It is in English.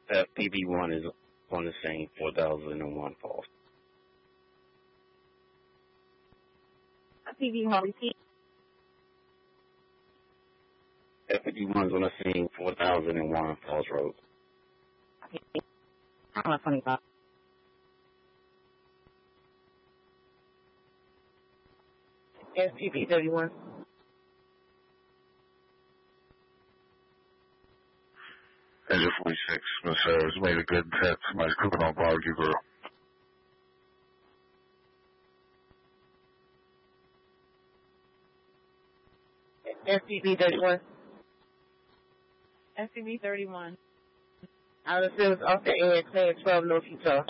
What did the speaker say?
FPV1 is on the same 4001 falls. FPV1 repeat. FPV1 is on the same 4001 Falls Road. Okay. I'm not 25. FPV31. Engine 46, Miss Harris made a good hit. Somebody's cooking on barbecue grill. FPV31. FPV31. Out of service off the air, clear 12 North Utah.